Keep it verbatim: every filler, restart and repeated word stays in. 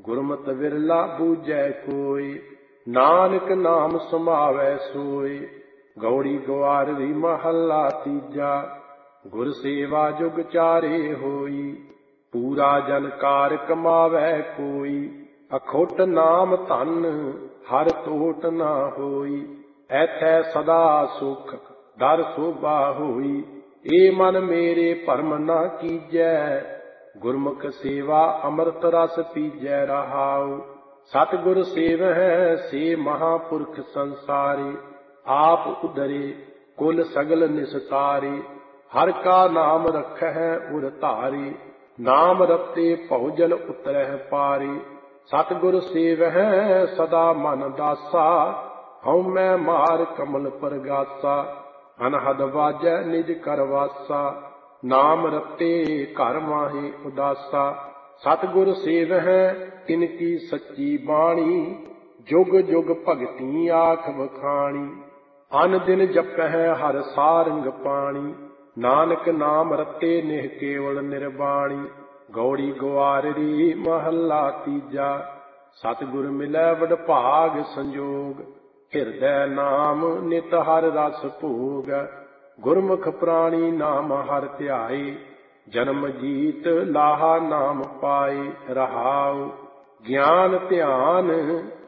गुरमत विरला बूझै कोई। नानक नाम समावै सोई। गौड़ी ग्वारवी महला तीजा। गुर सेवा जुग चारे होई। पूरा जन कार कमावै कोई। अखोट नाम धन हर टोट ना होई। ऐथै सदा सुख दर शोभा होई। ए मन मेरे भरम ना कीजै। गुरमुख सेवा अमृत रस पीजै रहाऊ। सतगुर सेवहै से महापुरख संसारी। आप उदरे कुल सगल निस्तारे। हर का नाम रखै उर धारी। नाम रते भौजल उतरह पारी। सतगुर सेवहै सदा मन दासा। हਉ मैं मार कमल परगासा। अनहद बाजै निज कर वासा। नाम रते घर माहे उदासा। सतगुर सेवहै तिनकी सच्ची बाणी। जुग जुग भगती आख बखाणी। अन दिन जपै हर सारंग पाणी। नानक नाम रते निह केवल निर्वाणी। गौड़ी ग्वाररी महला तीजा। सतगुर मिलै वडभाग संजोग। ਹਿਰਦੈ ਨਾਮ ਨਿਤ ਹਰ ਰਸ ਭੋਗ। ਗੁਰਮੁਖ ਪ੍ਰਾਣੀ ਨਾਮ ਹਰ ਧਿਆਏ। ਜਨਮ ਜੀਤ ਲਾਹਾ ਨਾਮ ਪਾਏ ਰਹਾਉ। ਗਿਆਨ ਧਿਆਨ